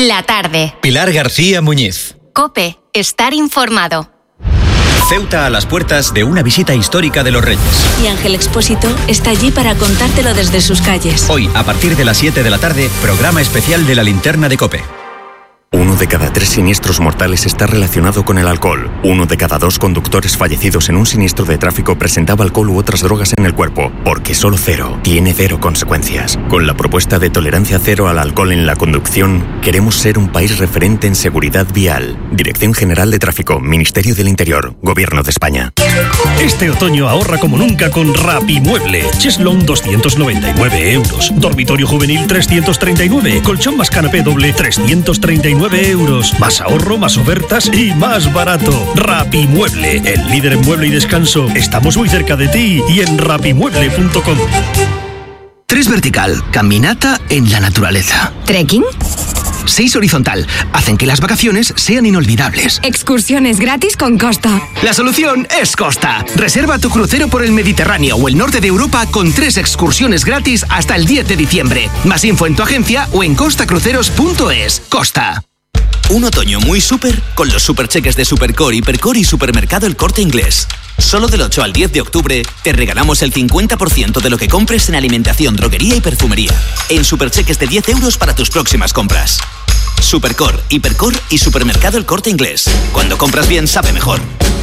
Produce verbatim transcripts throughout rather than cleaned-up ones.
La tarde. Pilar García Muñiz. COPE. Estar informado. Ceuta a las puertas de una visita histórica de los Reyes. Y Ángel Expósito está allí para contártelo desde sus calles. Hoy, a partir de las siete de la tarde, programa especial de la linterna de COPE. Uno de cada tres siniestros mortales está relacionado con el alcohol. Uno de cada dos conductores fallecidos en un siniestro de tráfico presentaba alcohol u otras drogas en el cuerpo, porque solo cero tiene cero consecuencias. Con la propuesta de tolerancia cero al alcohol en la conducción, queremos ser un país referente en seguridad vial. Dirección General de Tráfico, Ministerio del Interior, Gobierno de España. Este otoño ahorra como nunca con Rapimueble. Cheslón doscientos noventa y nueve euros. Dormitorio juvenil trescientos treinta y nueve. Colchón más canapé doble trescientos treinta y nueve euros. Más ahorro, más ofertas y más barato. Rapimueble, el líder en mueble y descanso. Estamos muy cerca de ti y en rapimueble punto com. Tres vertical, caminata en la naturaleza. ¿Trekking? Seis horizontal, hacen que las vacaciones sean inolvidables. Excursiones gratis con Costa. La solución es Costa. Reserva tu crucero por el Mediterráneo o el norte de Europa con tres excursiones gratis hasta el diez de diciembre. Más info en tu agencia o en costa cruceros punto es. Costa. Un otoño muy súper con los supercheques de Supercore, Hipercore y Supermercado El Corte Inglés. Solo del ocho al diez de octubre te regalamos el cincuenta por ciento de lo que compres en alimentación, droguería y perfumería. En supercheques de diez euros para tus próximas compras. Supercore, Hipercore y Supermercado El Corte Inglés. Cuando compras bien, sabe mejor.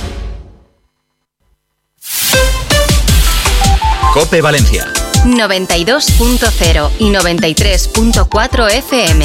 COPE Valencia. noventa y dos punto cero y noventa y tres punto cuatro F M.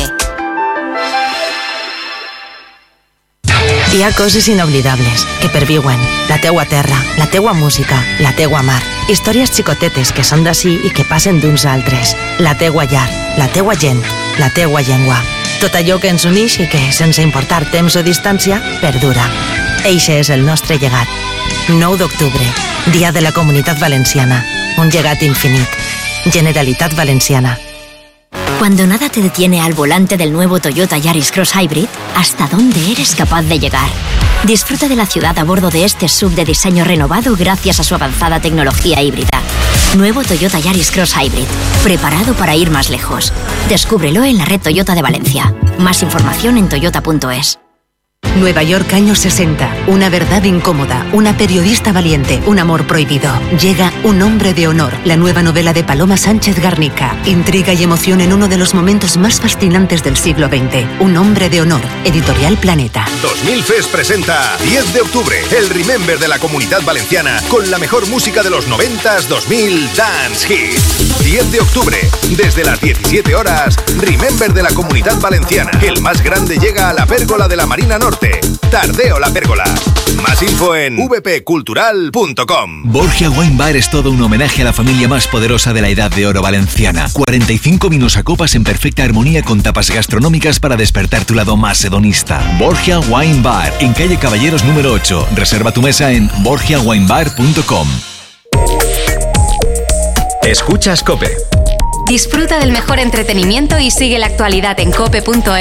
Hi ha coses inoblidables que perviuen. La teua terra, la teua música, la teua mar. Històries xicotetes que són d'ací i que passen d'uns altres. La teua llar, la teua gent, la teua llengua. Tot allò que ens uneix i que, sense importar temps o distància, perdura. Eixe és el nostre llegat. nou d'octubre, Dia de la Comunitat Valenciana. Un llegat infinit. Generalitat Valenciana. Cuando nada te detiene al volante del nuevo Toyota Yaris Cross Hybrid, ¿hasta dónde eres capaz de llegar? Disfruta de la ciudad a bordo de este S U V de diseño renovado gracias a su avanzada tecnología híbrida. Nuevo Toyota Yaris Cross Hybrid, preparado para ir más lejos. Descúbrelo en la red Toyota de Valencia. Más información en toyota punto es. Nueva York, años sesenta. Una verdad incómoda, una periodista valiente, un amor prohibido. Llega Un hombre de honor, la nueva novela de Paloma Sánchez Garnica. Intriga y emoción en uno de los momentos más fascinantes del siglo veinte. Un hombre de honor, Editorial Planeta. dos mil Fest presenta diez de octubre, el Remember de la Comunidad Valenciana, con la mejor música de los noventas, dos mil, Dance Hit. diez de octubre, desde las diecisiete horas, Remember de la Comunidad Valenciana. El más grande llega a la pérgola de la Marina Norte. Tardeo la Pérgola. Más info en v p cultural punto com. Borgia Wine Bar es todo un homenaje a la familia más poderosa de la Edad de Oro valenciana. cuarenta y cinco vinos a copas en perfecta armonía con tapas gastronómicas para despertar tu lado más hedonista. Borgia Wine Bar, en calle Caballeros número ocho. Reserva tu mesa en borgia wine bar punto com. Escuchas COPE. Disfruta del mejor entretenimiento y sigue la actualidad en cope punto es.